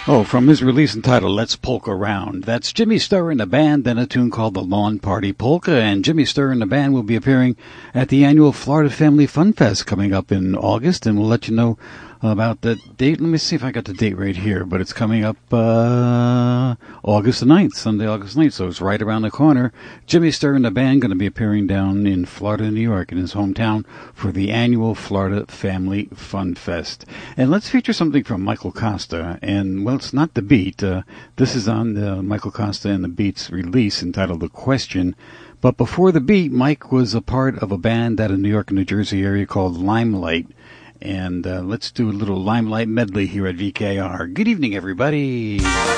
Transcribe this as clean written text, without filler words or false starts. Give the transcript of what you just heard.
Oh, from his release entitled Let's Polka Round. That's Jimmy Sturr and the band, then a tune called The Lawn Party Polka. And Jimmy Sturr and the band will be appearing at the annual Florida Family Fun Fest coming up in August, and we'll let you know about the date. Let me see if I got the date right here, but it's coming up August the 9th, Sunday, August 9th, so it's right around the corner. Jimmy Sturr and the band going to be appearing down in Florida, New York, in his hometown for the annual Florida Family Fun Fest. And let's feature something from Michael Costa, and, well, it's not The Beat. This is on the Michael Costa and the Beat's release entitled The Question. But before The Beat, Mike was a part of a band out of New York and New Jersey area called Limelight. And let's do a little Limelight medley here at VKR. Good evening, everybody.